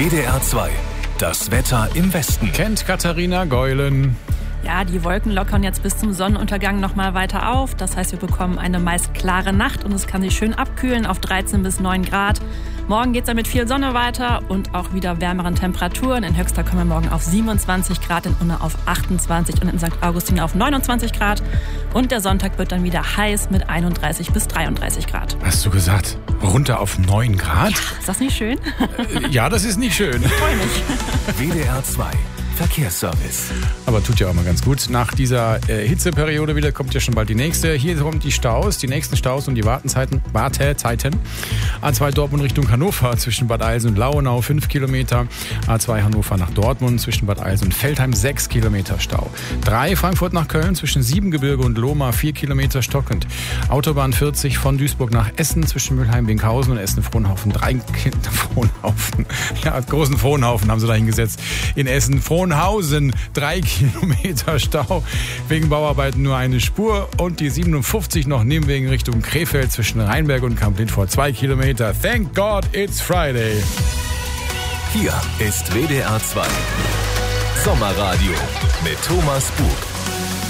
WDR 2. Das Wetter im Westen. Kennt Katharina Geulen. Ja, die Wolken lockern jetzt bis zum Sonnenuntergang noch mal weiter auf. Das heißt, wir bekommen eine meist klare Nacht und es kann sich schön abkühlen auf 13 bis 9 Grad. Morgen geht es dann mit viel Sonne weiter und auch wieder wärmeren Temperaturen. In Höxter kommen wir morgen auf 27 Grad, in Unna auf 28 und in St. Augustin auf 29 Grad. Und der Sonntag wird dann wieder heiß mit 31 bis 33 Grad. Hast du gesagt, runter auf 9 Grad? Ja, ist das nicht schön? Ja, das ist nicht schön. Ich freue mich. WDR 2. Verkehrsservice. Aber tut ja auch mal ganz gut. Nach dieser Hitzeperiode wieder kommt ja schon bald die nächste. Hier kommt die nächsten Staus und die Wartezeiten. A2 Dortmund Richtung Hannover zwischen Bad Eilsen und Lauenau 5 Kilometer. A2 Hannover nach Dortmund zwischen Bad Eilsen und Veltheim 6 Kilometer Stau. 3 Frankfurt nach Köln zwischen Siebengebirge und Lohmar 4 Kilometer stockend. Autobahn 40 von Duisburg nach Essen zwischen Mülheim-Winkhausen und Essen-Frohnhaufen. Großen Frohnhaufen haben sie da hingesetzt. In Essen Frohnhausen 3 Kilometer Stau. Wegen Bauarbeiten nur eine Spur. Und die 57 noch Nebenwegen Richtung Krefeld zwischen Rheinberg und Kamp-Lindfort 2 Kilometer. Thank God it's Friday. Hier ist WDR 2. Sommerradio mit Thomas Bug.